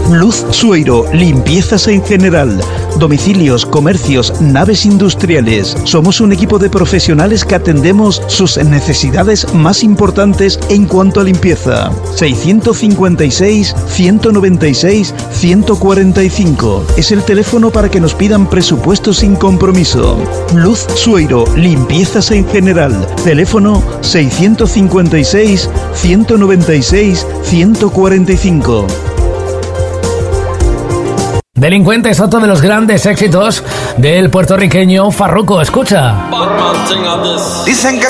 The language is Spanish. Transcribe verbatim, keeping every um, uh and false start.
Luz Sueiro, limpiezas en general. Domicilios, comercios, naves industriales. Somos un equipo de profesionales que atendemos sus necesidades más importantes en cuanto a limpieza. seiscientos cincuenta y seis, ciento noventa y seis, ciento cuarenta y cinco. Es el teléfono para que nos pidan presupuestos sin compromiso. Luz Sueiro, limpiezas en general. Teléfono seiscientos cincuenta y seis, ciento noventa y seis, ciento cuarenta y cinco. Delincuente es otro de los grandes éxitos del puertorriqueño Farruko. Escucha. Dicen que